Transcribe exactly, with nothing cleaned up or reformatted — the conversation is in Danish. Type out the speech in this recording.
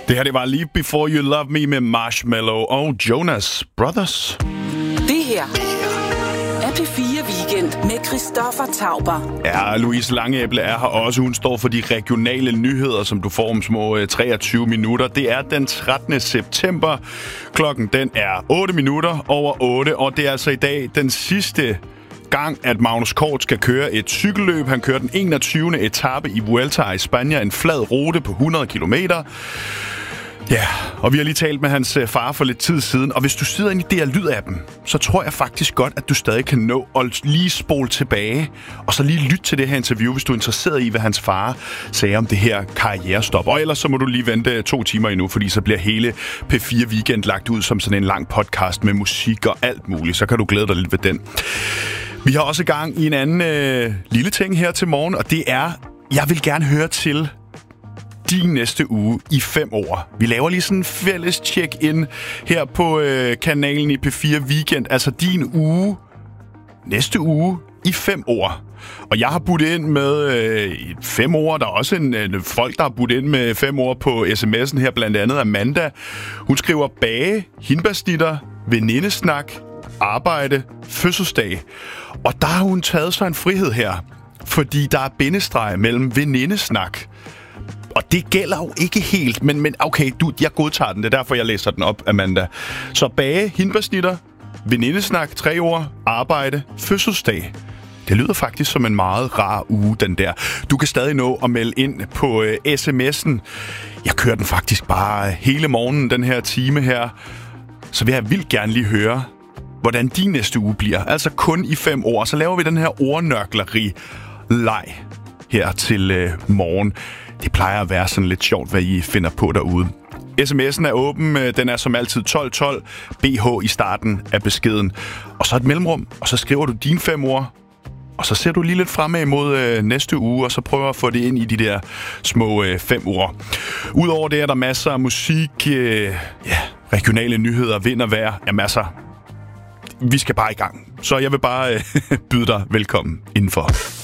Det her, det var lige Before You Love Me med Marshmello og Jonas Brothers. Det her er P fire Weekend med Christoffer Tauber. Ja, Louise Langeæble er her også. Hun står for de regionale nyheder, som du får om små treogtyve minutter. Det er den trettende september. Klokken den er otte minutter over otte, og det er altså i dag den sidste gang, at Magnus Kort skal køre et cykelløb. Han kører den enogtyvende etape i Vuelta i Spanien, en flad rute på hundrede kilometer. Ja, og vi har lige talt med hans far for lidt tid siden, og hvis du sidder inde i D R Lyd-appen, så tror jeg faktisk godt, at du stadig kan nå at lige spole tilbage, og så lige lytte til det her interview, hvis du er interesseret i, hvad hans far sagde om det her karrierestop. Og ellers så må du lige vente to timer endnu, fordi så bliver hele P fire Weekend lagt ud som sådan en lang podcast med musik og alt muligt. Så kan du glæde dig lidt ved den. Vi har også gang i en anden øh, lille ting her til morgen, og det er, jeg vil gerne høre til din næste uge i fem år. Vi laver lige sådan en fælles check-in her på øh, kanalen i P fire Weekend. Altså din uge, næste uge i fem år. Og jeg har budt ind med øh, fem år. Der er også en, øh, folk, der har budt ind med fem år på sms'en her. Blandt andet Amanda. Hun skriver bage, hindbærsnitter, venindesnak, arbejde, fødselsdag. Og der har hun taget sig en frihed her. Fordi der er bindestreg mellem venindesnak. Og det gælder jo ikke helt, men, men okay, du, jeg godtager den. Det er derfor, jeg læser den op, Amanda. Så bage, hindbærsnitter, venindesnak, tre ord, arbejde, fødselsdag. Det lyder faktisk som en meget rar uge, den der. Du kan stadig nå at melde ind på øh, sms'en. Jeg kører den faktisk bare hele morgenen, den her time her. Så vil jeg vildt gerne lige høre, hvordan din næste uge bliver. Altså kun i fem år. Så laver vi den her ordnørkleri-leg her til øh, morgen. Det plejer at være sådan lidt sjovt, hvad I finder på derude. sms'en er åben. Den er som altid tolv tolv. B H i starten af beskeden. Og så et mellemrum, og så skriver du dine fem ord. Og så ser du lige lidt fremad imod øh, næste uge, og så prøver at få det ind i de der små øh, fem uger. Udover det er der masser af musik, øh, ja, regionale nyheder, vind og vejr. Ja, masser. Vi skal bare i gang. Så jeg vil bare øh, byde dig velkommen indenfor.